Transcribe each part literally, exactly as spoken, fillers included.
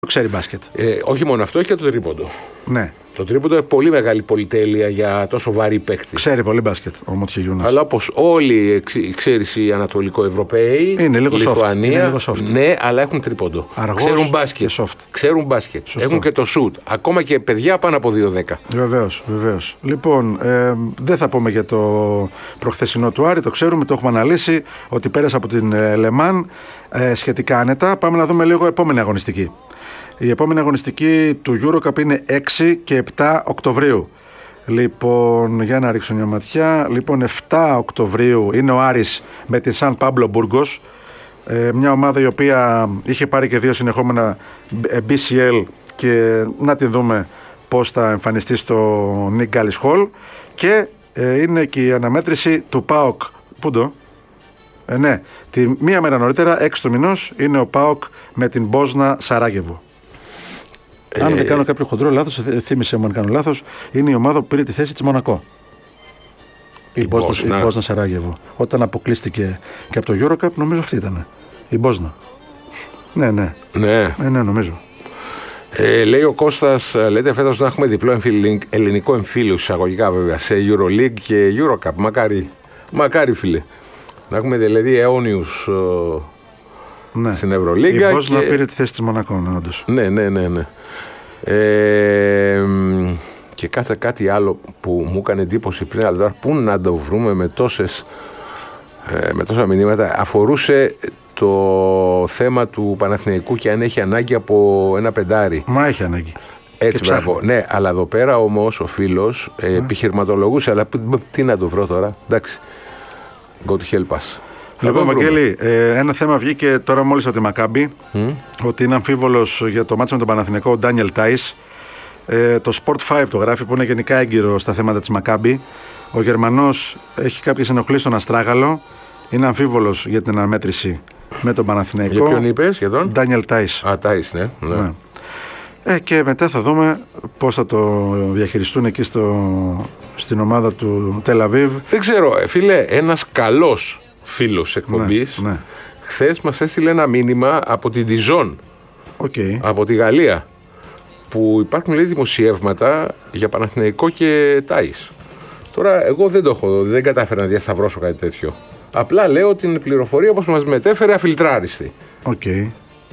Ξέρει μπάσκετ. Ε, όχι μόνο αυτό, έχει και το τρίποντο. Ναι. Το τρίποντο είναι πολύ μεγάλη πολυτέλεια για τόσο βαρύ παίκτη. Ξέρει πολύ μπάσκετ ο Μοτιεγιούνας. Αλλά όπως όλοι ξέρεις οι Ανατολικοευρωπαίοι, είναι λίγο Λιθουανία, soft. Είναι λίγο soft. Ναι, αλλά έχουν τρίποντο. Αργός ξέρουν μπάσκετ. Και soft. Ξέρουν μπάσκετ. Σωστό. Έχουν και το σουτ. Ακόμα και παιδιά πάνω από δύο δέκα. Βεβαίως, βεβαίως. Λοιπόν, ε, δεν θα πούμε για το προχθεσινό του Άρη, το ξέρουμε, το έχουμε αναλύσει ότι πέρασε από την ε, Λεμάν ε, σχετικά άνετα. Πάμε να δούμε λίγο επόμενη αγωνιστική. Η επόμενη αγωνιστική του EuroCup είναι έξι και επτά Οκτωβρίου. Λοιπόν, για να ρίξω μια ματιά. Λοιπόν, επτά Οκτωβρίου είναι ο Άρης με τη Σαν Πάμπλο Μπουργκος. Ε, μια ομάδα η οποία είχε πάρει και δύο συνεχόμενα μπι σι ελ και να την δούμε πώς θα εμφανιστεί στο Nick Gallis Hall. Και ε, είναι και η αναμέτρηση του ΠΑΟΚ. Πού το? Ε, ναι, τη μία μέρα νωρίτερα, έξι του μηνός, είναι ο ΠΑΟΚ με την Μπόσνα Σαράγεβο. Ε, αν δεν κάνω κάποιο χοντρό λάθος, θύμισε μου αν κάνω λάθος, είναι η ομάδα που πήρε τη θέση της Μονακό. Η, η Μπόσνα, η Μπόσνα Σαράγεβο. Όταν αποκλείστηκε και από το EuroCup, νομίζω αυτή ήταν. Η Μπόσνα. Ναι, ναι. Ναι, ε, ναι νομίζω. Ε, λέει ο Κώστας, λέτε φέτος να έχουμε διπλό εμφύλιο, ελληνικό εμφύλιο, εισαγωγικά βέβαια, σε EuroLeague και EuroCup. Μακάρι, μακάρι φίλε. Να έχουμε δηλαδή αιώνιους uh, ναι. στην Ευρωλίγκα. Η Μπόσνα και... πήρε τη θέση της Μονακό, ναι, όντως. Ναι, ναι, ναι, ναι. Ε, και κάθε κάτι άλλο που μου έκανε εντύπωση πριν, αλλά τώρα πού να το βρούμε με, τόσες, ε, με τόσα μηνύματα, αφορούσε το θέμα του Παναθηναϊκού και αν έχει ανάγκη από ένα πεντάρι. Μα έχει ανάγκη. Έτσι, μπράβο. Ναι, αλλά εδώ πέρα όμως ο φίλος ε, επιχειρηματολογούσε, αλλά τι να το βρω τώρα. Εντάξει. Go to help us. Λοιπόν, Βαγγέλη, ε, ένα θέμα βγήκε τώρα μόλις από τη Μακάμπι, mm. ότι είναι αμφίβολος για το μάτσο με τον Παναθηναϊκό ο Ντάνιελ Τάις. Ε, το Sport πέντε το γράφει, που είναι γενικά έγκυρο στα θέματα της Μακάμπι. Ο Γερμανός έχει κάποιες ενοχλήσεις στον αστράγαλο. Είναι αμφίβολος για την αναμέτρηση με τον Παναθηναϊκό. Για ποιον είπες, για τον Ντάνιελ Τάις. Α, Τάις, ναι. ναι. ναι. Ε, και μετά θα δούμε πώς θα το διαχειριστούν εκεί στο, στην ομάδα του Τελαβίβ. Δεν ξέρω, φίλε, ένας καλός φίλος εκπομπής ναι, ναι. χθες μας έστειλε ένα μήνυμα από την Dijon, okay. από τη Γαλλία, που υπάρχουν λέει δημοσιεύματα για Παναθηναϊκό και Τάις. Τώρα εγώ δεν το έχω, δεν κατάφερα να διασταυρώσω κάτι τέτοιο. Απλά λέω την πληροφορία όπως μας μετέφερε αφιλτράριστη. Okay.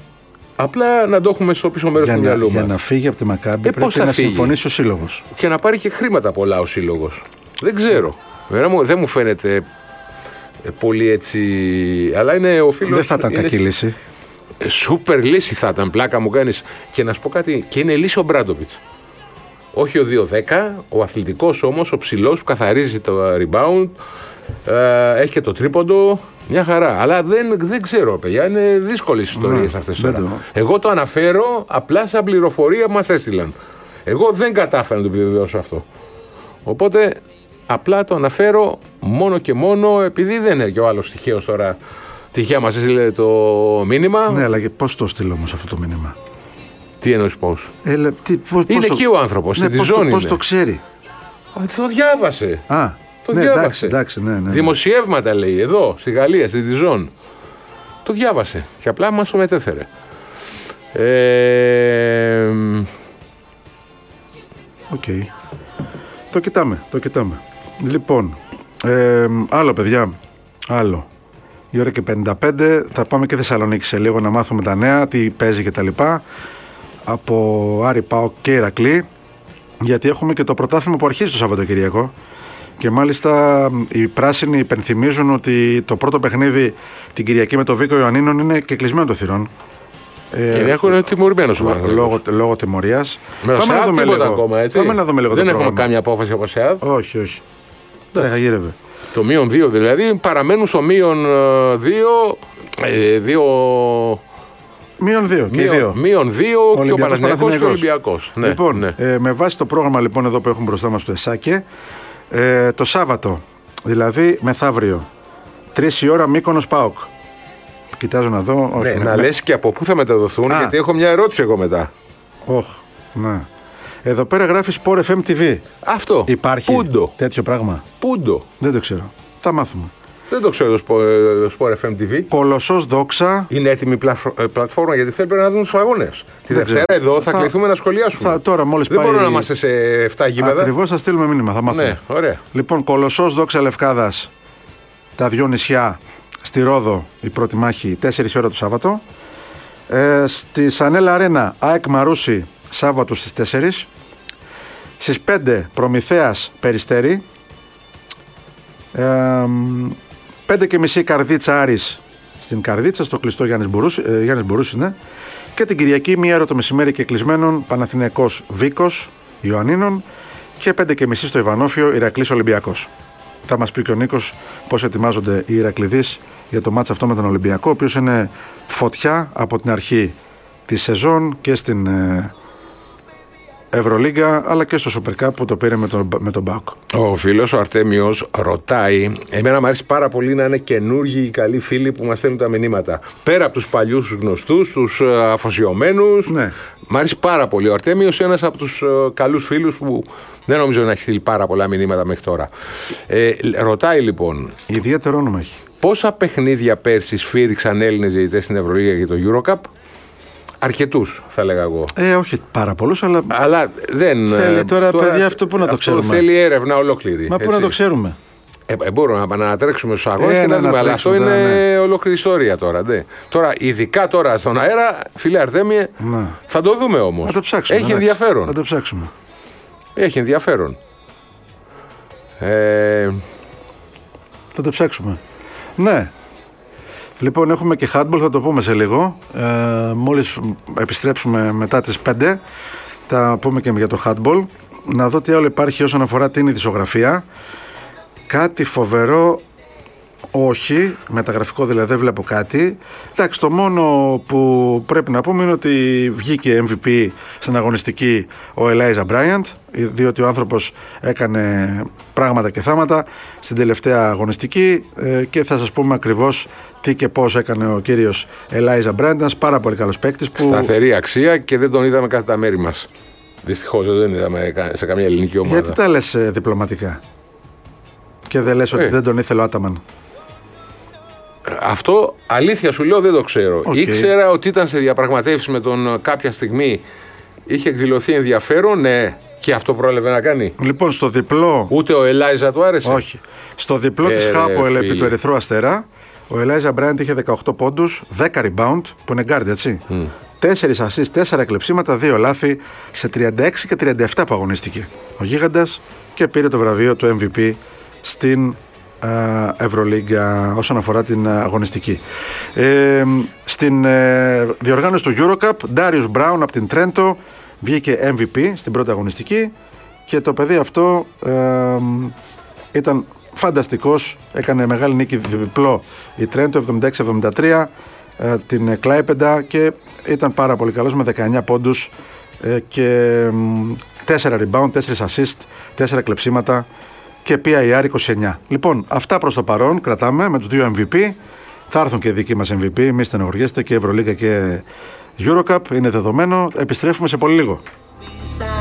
Απλά να το έχουμε στο πίσω μέρος του μυαλού μας. Για να φύγει από τη Μακάμπη ε, πρέπει να φύγει. συμφωνήσει ο σύλλογος. Και να πάρει και χρήματα πολλά ο σύλλογος. Δεν ξέρω. Δεν μου φαίνεται πολύ έτσι. Αλλά είναι ο φίλος. Δεν θα ήταν κακή λύση. Σούπερ λύση θα ήταν, πλάκα μου κάνεις. Και να σου πω κάτι, και είναι λύση ο Μπράντοβιτς. Όχι ο δύο δέκα, ο αθλητικός όμως, ο ψηλός που καθαρίζει το rebound, ε, έχει και το τρίποντο. Μια χαρά. Αλλά δεν, δεν ξέρω, παιδιά. Είναι δύσκολες ιστορίες ναι, αυτές τώρα. Εγώ το αναφέρω απλά σαν πληροφορία που μας έστειλαν. Εγώ δεν κατάφερα να το επιβεβαιώσω αυτό. Οπότε απλά το αναφέρω μόνο και μόνο επειδή δεν είναι και ο άλλος τυχαίος τώρα. Τυχαία μας έστειλε το μήνυμα. Ναι, αλλά πώς το στείλω όμως αυτό το μήνυμα. Τι εννοείς πώς. Ε, τι, πώς είναι πώς εκεί το... ο άνθρωπος. Ναι, στη πώς, ζώνη το, πώς είναι. το ξέρει. Το διάβασε. Α. Το ναι, διάβασε. Εντάξει, εντάξει, ναι, ναι. Δημοσιεύματα λέει εδώ, στη Γαλλία, στη Dijon. Το διάβασε και απλά μας το μετέφερε. Ε... Οκ. Okay. Το κοιτάμε, το κοιτάμε. Λοιπόν, ε, άλλο παιδιά, άλλο. Η ώρα και πενήντα πέντε, θα πάμε και Θεσσαλονίκη σε λίγο να μάθουμε τα νέα, τι παίζει και τα λοιπά. Από Άρη, ΠΑΟΚ και Ηρακλή, γιατί έχουμε και το πρωτάθλημα που αρχίζει το Σαββατοκυριακό. Και μάλιστα οι πράσινοι υπενθυμίζουν ότι το πρώτο παιχνίδι την Κυριακή με το Βίκο Ιωαννίνων είναι και κλεισμένο των θυρών. Ε, έχουν τιμωρημένος ο λόγω, λόγω, λόγω τιμωρίας. Πάμε να δούμε λίγο. Ακόμα, έτσι. Πάμε να δούμε λίγο. Δεν το έχουμε πρόγραμμα. κάμια απόφαση από ΣΕΑΔ. Όχι, όχι. Δεν γύρευε. Το μείον δύο δηλαδή παραμένουν στο μείον δύο. Ε, δύο... Μείον δύο και οι δύο. Μείον δύο και ο Παναθηναϊκός και ο Ολυμπιακός. Ναι, λοιπόν, ναι. Ε, με βάση το πρόγραμμα λοιπόν εδώ που έχουμε μπροστά μας το ΕΣΑΚΕ, ε, το Σάββατο, δηλαδή μεθαύριο, τρεις η ώρα Μύκονος ΠΑΟΚ. Κοιτάζω να δω. Όχι, ναι, ναι, να ναι. λες και από πού θα μεταδοθούν, Α. γιατί έχω μια ερώτηση εγώ μετά. Όχι, ναι. Εδώ πέρα γράφει Sport εφ εμ τι βι. Αυτό. Υπάρχει Πούντο. τέτοιο πράγμα. Πούντο. Δεν το ξέρω. Θα μάθουμε. Δεν το ξέρω το Sport εφ εμ τι βι. Κολοσσός Δόξα. Είναι έτοιμη η πλατφόρμα γιατί θέλει πρέπει να δουν τους αγώνες. Τη Δευτέρα εδώ θα, θα κληθούμε να σχολιάσουμε. Θα, τώρα μόλις δεν πάει... μπορούμε να είμαστε σε εφτά γήπεδα. Ακριβώς, θα στείλουμε μήνυμα, θα μάθουμε. Ναι, ωραία. Λοιπόν, Κολοσσός Δόξα Λευκάδας, τα δυο νησιά, στη Ρόδο η πρώτη μάχη, τέσσερις ώρα το Σάββατο. Ε, στη Σανέλα Αρένα, ΑΕΚ Μαρούσι, Σάββατο στις τέσσερις. Στις πέντε Προμηθέας Περιστέρι. Ε, πέντε και μισή Καρδίτσα Άρης στην Καρδίτσα, στο κλειστό Γιάννης Μπουρούση, ε, Γιάννης Μπουρούση, ναι. Και την Κυριακή, μία ώρα το μεσημέρι και κλεισμένον, Παναθηναϊκός Βίκος Ιωαννίνων και πέντε και μισή στο Ιβανόφιο Ηρακλής Ολυμπιακός. Θα μας πει και ο Νίκος πώς ετοιμάζονται οι Ηρακλειδείς για το μάτς αυτό με τον Ολυμπιακό, ο οποίος είναι φωτιά από την αρχή της σεζόν και στην ε, Ευρωλίγκα αλλά και στο Super Cup που το πήρε με τον, με τον ΠΑΟΚ. Ο φίλος ο Αρτέμιος ρωτάει, εμένα μου αρέσει πάρα πολύ να είναι καινούργιοι οι καλοί φίλοι που μας στέλνουν τα μηνύματα. Πέρα από τους παλιούς τους γνωστούς, τους αφοσιωμένους. Ναι. Μ' αρέσει πάρα πολύ. Ο Αρτέμιος είναι ένας από τους uh, καλούς φίλους που δεν νομίζω να έχει στείλει πάρα πολλά μηνύματα μέχρι τώρα. Ε, ρωτάει λοιπόν. Ιδιαίτερο όνομα έχει. Πόσα παιχνίδια πέρσι σφύριξαν Έλληνες διαιτητές στην Ευρωλίγα και το EuroCup? Αρκετούς, θα λέγα εγώ. Ε, όχι πάρα πολλούς, αλλά. Αλλά δεν. Θέλει τώρα, τώρα παιδιά, αυτό πού να το ξέρουμε. Θέλει έρευνα ολόκληρη. Μα πού να το ξέρουμε. Ε, ε, μπορούμε να ανατρέξουμε στους αγώνες ε, και να, να δούμε. Αλλά αυτό είναι ναι. ολόκληρη ιστορία τώρα. Ναι. Τώρα, ειδικά τώρα στον αέρα, φίλε Αρτέμιε, ναι. θα το δούμε όμως. Θα το ψάξουμε. Έχει ενδιαφέρον. Θα το ψάξουμε. Έχει ενδιαφέρον. Ε... Θα το ψάξουμε. Ναι. Λοιπόν, έχουμε και handball, θα το πούμε σε λίγο. Ε, μόλις επιστρέψουμε μετά τις πέντε, θα πούμε και για το handball. Να δω τι άλλο υπάρχει όσον αφορά την ειδησιογραφία. Κάτι φοβερό, όχι, μεταγραφικό δηλαδή δεν βλέπω κάτι. Εντάξει, το μόνο που πρέπει να πούμε είναι ότι βγήκε εμ βι πι στην αγωνιστική ο Ελάιζα Μπράιαντ, διότι ο άνθρωπος έκανε πράγματα και θάματα στην τελευταία αγωνιστική και θα σας πούμε ακριβώς τι και πώς έκανε ο κύριος Ελάιζα Μπράιαντ, ένας πάρα πολύ καλός παίκτης. Που... Σταθερή αξία και δεν τον είδαμε κατά τα μέρη μας. Δυστυχώς δεν είδαμε σε καμία ελληνική ομάδα. Γιατί τα λες ε, διπλωματικά και δεν λες ε. ότι δεν τον ήθελε ο Άταμαν? Αυτό αλήθεια σου λέω δεν το ξέρω. Okay. Ήξερα ότι ήταν σε διαπραγματεύσεις με τον κάποια στιγμή, είχε εκδηλωθεί ενδιαφέρον, ναι, και αυτό πρόλαβε να κάνει. Λοιπόν, στο διπλό. Ούτε ο Ελάιζα του άρεσε. Όχι. Στο διπλό ε, της Χάποελ επί του Ερυθρού Αστέρα, ο Ελάιζα Μπράιαντ είχε δεκαοκτώ πόντους, δέκα rebound, που είναι guard, έτσι. Mm. τέσσερα assist, τέσσερα κλεψίματα, δύο λάθη σε τριάντα έξι και τριάντα επτά που αγωνίστηκε ο γίγαντας και πήρε το βραβείο του εμ βι πι στην Ευρωλίγκα όσον αφορά την αγωνιστική. Ε, στην ε, διοργάνωση του EuroCup, Darius Brown από την Τρέντο βγήκε εμ βι πι στην πρώτη αγωνιστική και το παιδί αυτό ε, ήταν φανταστικός, έκανε μεγάλη νίκη διπλό η Τρέντο εβδομήντα έξι εβδομήντα τρία ε, την Κλάιπεντα και ήταν πάρα πολύ καλός με δεκαεννιά πόντους ε, και τέσσερα rebound, τέσσερα assist, τέσσερα κλεψίματα και πι άι αρ είκοσι εννιά. Λοιπόν, αυτά προς το παρόν κρατάμε με τους δύο εμ βι πι. Θα έρθουν και δικοί μας εμ βι πι, μη στενοχωριέστε, και Ευρωλίγκα και EuroCup, είναι δεδομένο. Επιστρέφουμε σε πολύ λίγο.